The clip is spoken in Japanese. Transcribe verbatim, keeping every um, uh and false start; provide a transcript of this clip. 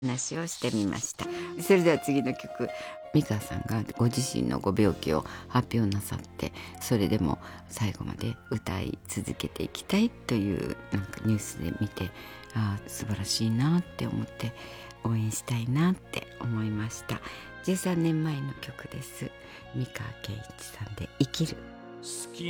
話をしてみました。それでは次の曲、美川さんがご自身のご病気を発表なさって、それでも最後まで歌い続けていきたいというなんかニュースで見て、ああ素晴らしいなって思って応援したいなって思いました。じゅうさんねんまえの曲です。美川憲一さんで生きる。 好き